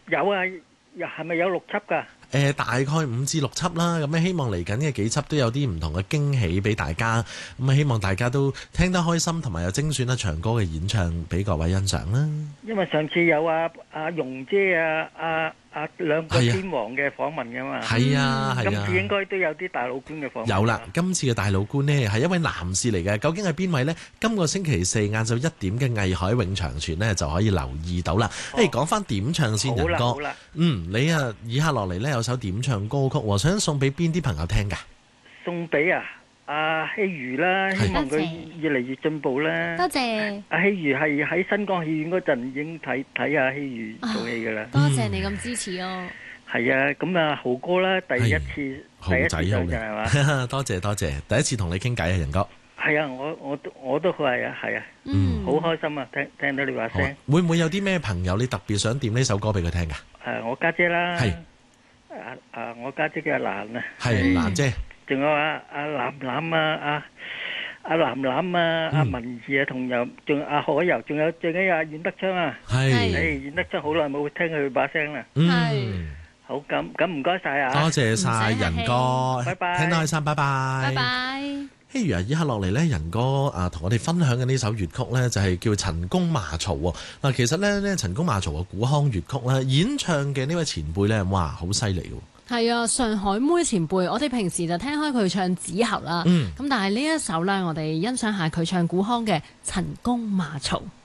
有啊，係咪有6輯㗎？ 大概5至6輯啦，咁希望嚟緊嘅幾輯都有啲唔同嘅驚喜俾大家，咁希望大家都聽得開心，同埋有精選唱歌嘅演唱俾各位欣賞啦。 因為上次有阿容姐兩個天王嘅訪問㗎嘛， 係啊， 今次應該都有啲大老官嘅訪問。 有啦，今次嘅大老官呢係一位男士嚟嘅，究竟係邊位呢？今個星期四晏晝1點嘅藝海詠長泉呢就可以留意到啦。講翻點唱先，仁哥，你以下落嚟呢有首點唱歌曲，想送俾邊啲朋友聽㗎？ 送俾阿希如啦，希望佢越嚟越進步啦。 多謝。 阿希如係喺新光戲院嗰陣已經睇阿希如做戲噶啦。 多謝你咁支持哦。 係啊，咁豪哥啦，第一次豪仔好嘅係嘛？ 多謝，第一次同你傾偈啊，仁哥。 係啊，我都係啊，好開心啊，聽到你話聲。 會唔會有啲咩朋友你特別想點呢首歌俾佢聽噶？ 我家姐啦。 係。 我家姐嘅阿蘭啊。 係蘭姐。 仲有阿藍藍啊，阿藍藍啊，阿文儀啊，仲有阿海柔，仲有最緊要阿阮德昌啊。係。阮德昌好耐冇聽佢把聲啦。 係。 好，咁唔該晒啊。 多謝晒仁哥， 拜拜。 聽得開心，拜拜。 拜拜。 希如以下落嚟呢，仁哥同我哋分享嘅呢首粵曲呢，就係叫陳公罵曹喎。嗱，其實呢陳公罵曹嘅古腔粵曲呢，演唱嘅呢位前輩呢，哇，好犀利喎。 係啊，上海妹前輩，我哋平時就聽開佢唱子喉啦。咁但係呢一首呢，我哋欣賞下佢唱古腔嘅陳公罵曹。